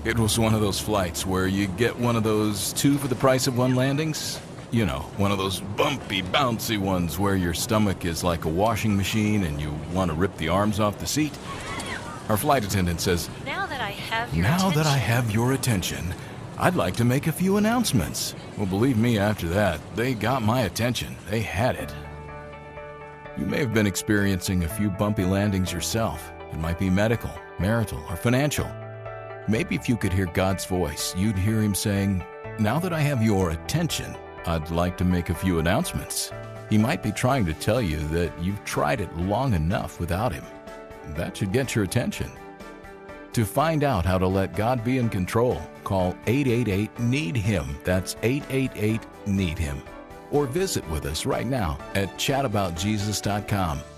It was one of those flights where you get one of those two for the price of one landings. You know, one of those bumpy, bouncy ones where your stomach is like a washing machine and you want to rip the arms off the seat. Our flight attendant says, Now that I have your attention, I'd like to make a few announcements. Well, believe me, after that, they got my attention. They had it. You may have been experiencing a few bumpy landings yourself. It might be medical, marital, or financial. Maybe if you could hear God's voice, you'd hear Him saying, now that I have your attention, I'd like to make a few announcements. He might be trying to tell you that you've tried it long enough without Him. That should get your attention. To find out how to let God be in control, call 888-NEED-HIM. That's 888-NEED-HIM. Or visit with us right now at chataboutjesus.com.